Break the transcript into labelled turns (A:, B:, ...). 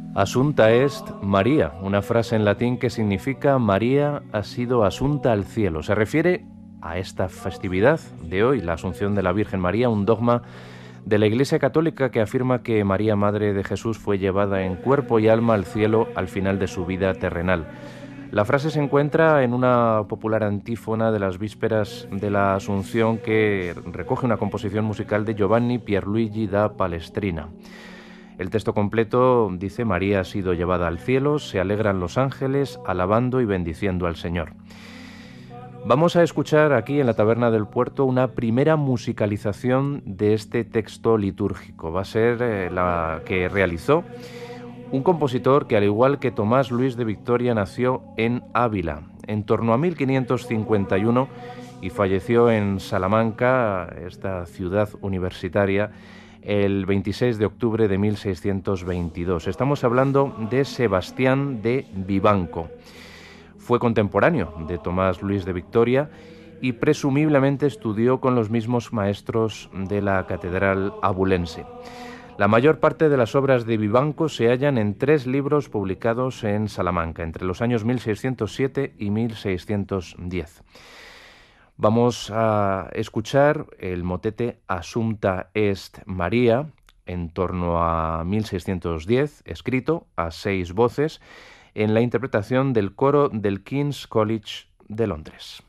A: Asunta est María, una frase en latín que significa María ha sido asunta al cielo. Se refiere a esta festividad de hoy, la Asunción de la Virgen María, un dogma de la Iglesia Católica que afirma que María, Madre de Jesús, fue llevada en cuerpo y alma al cielo al final de su vida terrenal. La frase se encuentra en una popular antífona de las vísperas de la Asunción que recoge una composición musical de Giovanni Pierluigi da Palestrina. El texto completo dice: María ha sido llevada al cielo, se alegran los ángeles, alabando y bendiciendo al Señor. Vamos a escuchar aquí en la Taberna del Puerto una primera musicalización de este texto litúrgico. Va a ser la que realizó un compositor que, al igual que Tomás Luis de Victoria, nació en Ávila en torno a 1551 y falleció en Salamanca, esta ciudad universitaria, el 26 de octubre de 1622. Estamos hablando de Sebastián de Vivanco. Fue contemporáneo de Tomás Luis de Victoria y presumiblemente estudió con los mismos maestros de la catedral abulense. La mayor parte de las obras de Vivanco se hallan en 3 libros publicados en Salamanca entre los años 1607 y 1610. Vamos a escuchar el motete Assumpta est Maria, en torno a 1610, escrito a 6 voces, en la interpretación del coro del King's College de Londres.